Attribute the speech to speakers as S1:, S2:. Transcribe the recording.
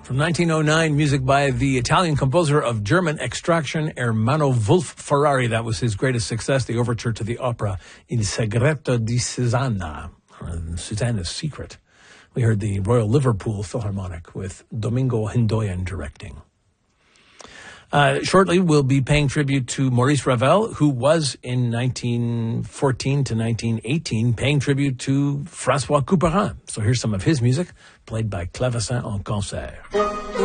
S1: From 1909, music by the Italian composer of German extraction, Ermanno Wolf Ferrari. That was his greatest success, the overture to the opera Il Segreto di Susanna, or Susanna's Secret. We heard the Royal Liverpool Philharmonic with Domingo Hindoyan directing. Shortly, we'll be paying tribute to Maurice Ravel, who was in 1914 to 1918 paying tribute to François Couperin. So here's some of his music, played by Clavecin en Concert.